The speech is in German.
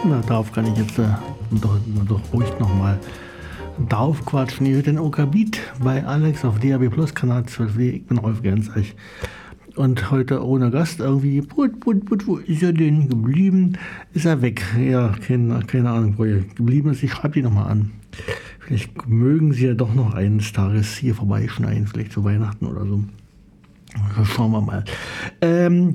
Na, darauf kann ich jetzt doch ruhig nochmal darauf quatschen. Ihr hört den OK-Beat bei Alex auf DAB Plus, Kanal 12W. Ich bin Rolf Gensreich. Und heute ohne Gast irgendwie. Wo ist er denn geblieben? Ist er weg? Ja, keine Ahnung, wo er geblieben ist. Ich schreibe die nochmal an. Vielleicht mögen sie ja doch noch eines Tages hier vorbeischneiden, vielleicht zu Weihnachten oder so. Schauen wir mal.